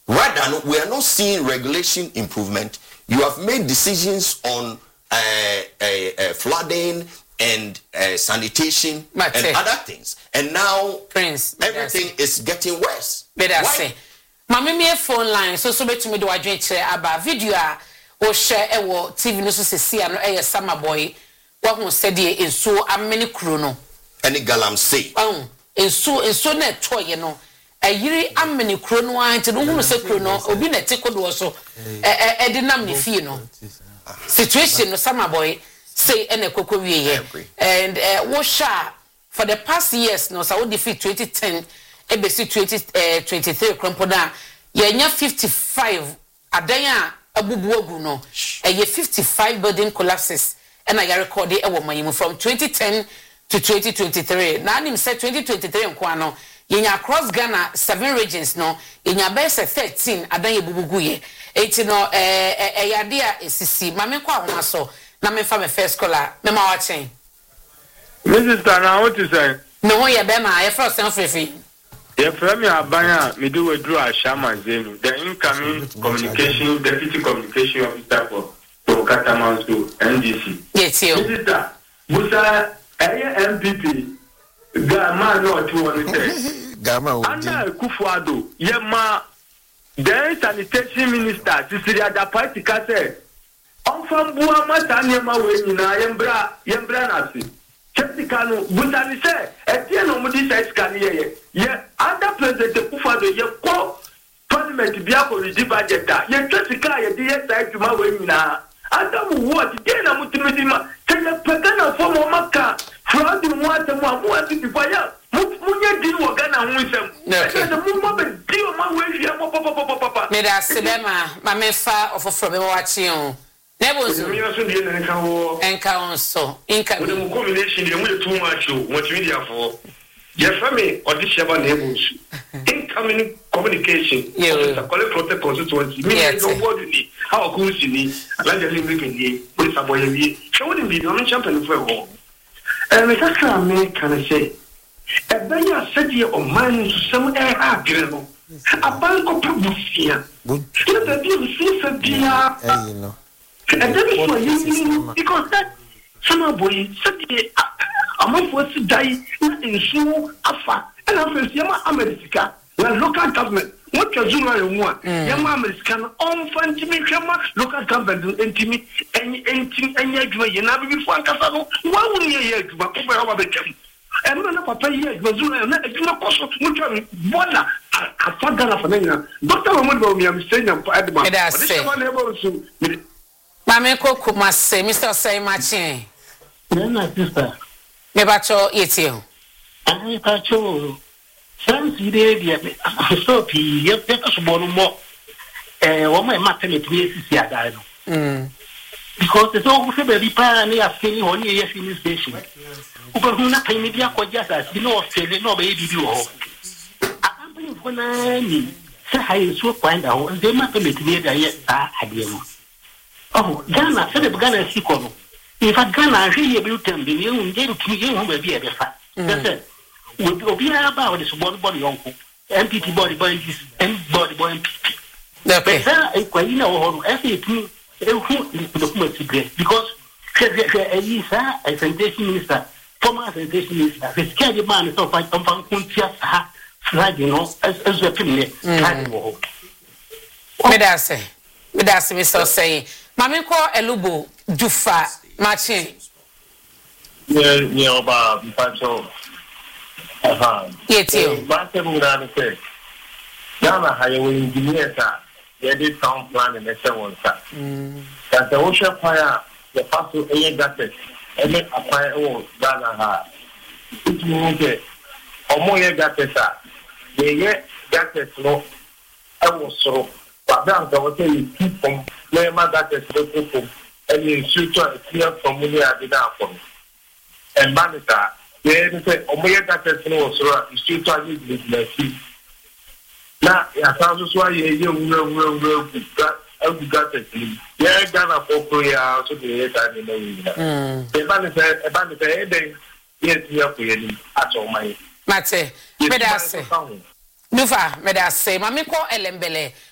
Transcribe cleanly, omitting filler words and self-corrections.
Rather, we are not seeing regulation improvement. You have made decisions on flooding and sanitation and other things. And now everything is getting worse. Why? Mama me phone line so bet me do adwenche aba video o share ewo TV no so sesi ano Summer Boy wa hu sede enso amene kuro no any galamsey enso na toye no ayiri amene kuro no anti no hu se kuro no obi na te kodo so de nam ne fie no situation no Summer Boy say ene kokko wiye and wo sha for the past years no so defeat 2010 ebesi 2023 krompoda yenya 55 adanya abubuogu no ye 55 building collapses and I record it from 2010 to 2023 na anim say 2023 nkwa no yenya across Ghana 7 regions no yenya best 13 adanya bubugu ye enti no yade a esisi mame kwa homa so na me fa me first caller me ma wa chen Mrs. Tana what you say no ho ye be ma ye first and free from Abaya, me do withdraw Shaman Zenu, the incoming deputy communication officer for Katamansu, NDC. Yes, you. Minister, Musa, MPP, Gama, no, 200. Gama, Anna Kufuado, Yema, the sanitation minister, Cecilia da Party Case, on from Buama Tanyama, Yembra Nasi. Chetikano butani se etie no mudi se skanie ye under president Kufado ye ko parliament bia ko redi budget ye chetika ye di ye side ma we nyina adam what dey na mutimidi ma se ye pegana for mo maka fraud mu atem amu ati bifaya munye di wo Ghana hu nsem se mu mo be di o ma we hia mo papa me da se be ma me fa ofoforo be wa chi o Nebos, we also be in council. In combination, you will too much. What media for? Your family or this Shaba neighbors. Incoming communication. Yes, a collect protect constituency. Nobody. How cool she needs. Like the living here. With a boy. Showing me the champion for all. And I can I say, a very city of mine to some air agreement. A bank of Publicia. Let the deal see for and that is why you because that Summer Boy said a month was to die in so afa and after Yama America, the local government. What you do, Yama American on Fantimishama, local government, intimate, and yet you never before Casano. Why would you hear to Bacoba become? And when a papa here was not possible, which I'm Bona, I thought that of an Dr. Ramondo, I'm saying, I'm Mame Koko must say, Mr. Say Machin. No, sister. Never cho eat you. I thought you. Some see so you take us more. What my maternity is here. Because it's all very pioneer of any one year in station. Who not pay me the aquajas, you know, Australia, no baby. I'm going for 9. Say, I so find out, and they maternity near the yet idea. Oh, Ghana, said the Ghana is equal. If I Ghana really built them, the young gave to you who may be a befa. That's it. We'll be about this one body uncle, MPT body boy, and body boy MPP. The Quaina or every because a sanitation minister, former sanitation minister, the scared man is of like from Kuntia, flag, you know, as a opinion. That's Mr. Say. Mame ko elubo jufa machin. Yeah, about Pancho. Yetio. Master Murano said, Ghana highway engineers are the town plan in the 7 That's the ocean fire, the passo a gated, and then a fire old Ghana. It means that Omoya gated, they get gated no, I was so. But now I will tell you, keep from Lema that is local and in future clear from Munia Dinapon. And Manita, they say, Omoya that is no, so it's future business. Now, I found why you got it. Yeah, Ghana for Korea, so the time in the Manita, yes, you are paying at all my Mate, Medase. Nufa, Medase, Mamiko Elembele.